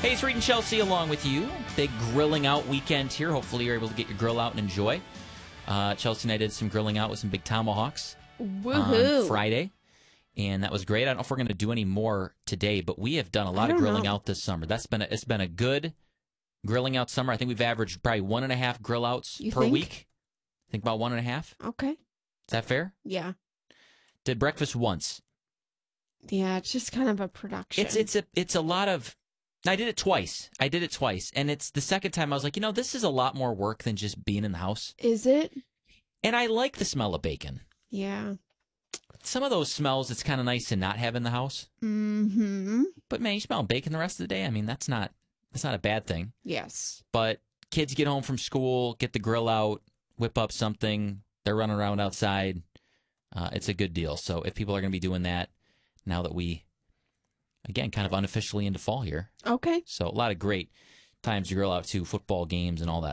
Hey, it's Reed and Chelsea along with you. Big grilling out weekend here. Hopefully you're able to get your grill out and enjoy. Chelsea and I did some grilling out with some big tomahawks on Friday, and that was great. I don't know if we're going to do any more today, but we have done a lot of grilling out this summer. It's been a good grilling out summer. I think we've averaged probably 1.5 grill outs per week. I think about 1.5. Okay. Is that fair? Yeah. Did breakfast once. Yeah, it's just kind of a production. It's a lot of. I did it twice. And it's the second time I was like, this is a lot more work than just being in the house. Is it? And I like the smell of bacon. Yeah. Some of those smells, it's kind of nice to not have in the house. Mm-hmm. But man, you smell bacon the rest of the day. I mean, that's not a bad thing. Yes. But kids get home from school, get the grill out, whip up something. They're running around outside. It's a good deal. So if people are going to be doing that now that we, again, kind of unofficially into fall here. Okay. So a lot of great times to grill out to football games and all that